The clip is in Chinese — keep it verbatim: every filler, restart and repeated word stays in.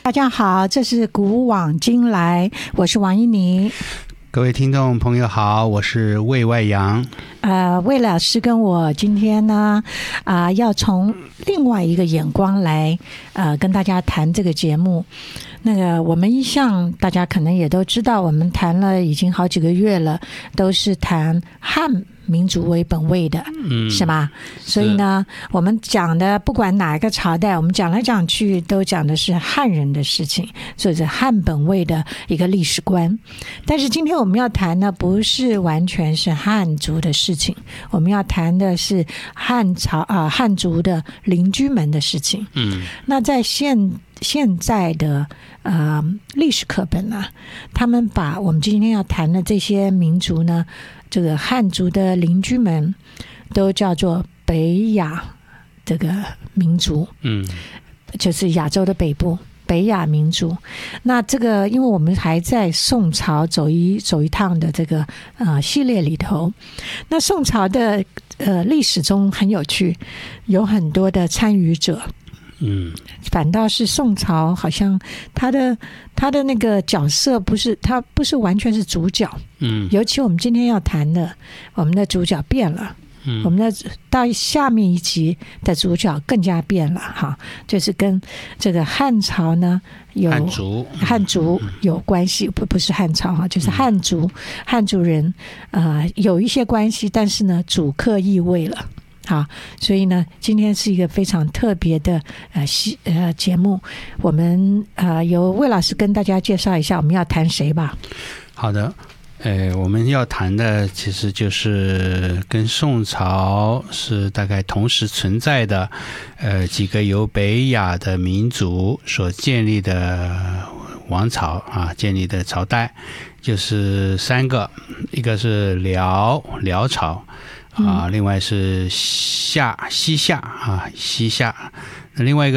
大家好，这是古往今来，我是王一妮。 各位听众朋友好，我是魏外阳。 呃，魏老师跟我今天呢，啊、呃，要从另外一个眼光来，呃，跟大家谈这个节目。那个我们一向大家可能也都知道，我们谈了已经好几个月了，都是谈汉民族为本位的，嗯，是吗？所以呢，我们讲的不管哪一个朝代，我们讲来讲去都讲的是汉人的事情，所以是汉本位的一个历史观。但是今天我们要谈的不是完全是汉族的事情，我们要谈的是汉朝啊、呃、汉族的邻居们的事情。嗯，那在现现在的呃历史课本呢、啊，他们把我们今天要谈的这些民族呢，这个汉族的邻居们都叫做北亚这个民族，嗯，就是亚洲的北部北亚民族。那这个因为我们还在宋朝走一走一趟的这个呃系列里头，那宋朝的呃历史中很有趣，有很多的参与者。嗯，反倒是宋朝好像他的他的那个角色不是他不是完全是主角，嗯，尤其我们今天要谈的，我们的主角变了，嗯，我们的到下面一集的主角更加变了哈，就是跟这个汉朝呢有汉族汉族有关系，不不是汉朝哈，就是汉族汉族人呃有一些关系，但是呢主客易位了。好，所以呢，今天是一个非常特别的呃戏呃节目，我们呃由魏老师跟大家介绍一下我们要谈谁吧。 好的，呃，我们要谈的其实就是跟宋朝是大概同时存在的，呃，几个由北亚的民族所建立的王朝啊，建立的朝代，就是三个，一个是辽辽朝。啊，另外是夏西夏啊，西夏，另外一个